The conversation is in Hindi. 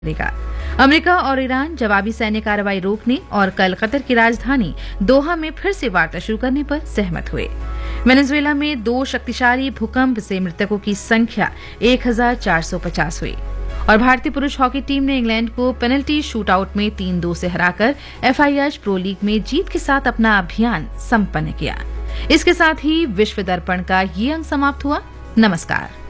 देगा। अमेरिका और ईरान जवाबी सैन्य कार्रवाई रोकने और कल कतर की राजधानी दोहा में फिर से वार्ता शुरू करने पर सहमत हुए। वेनेजुएला में 2 शक्तिशाली भूकंप से मृतकों की संख्या 1450 हुई। और भारतीय पुरुष हॉकी टीम ने इंग्लैंड को पेनल्टी शूटआउट में 3-2 से हराकर FIH प्रो लीग में जीत के साथ अपना अभियान संपन्न किया। इसके साथ ही विश्व दर्पण का ये अंक समाप्त हुआ। नमस्कार।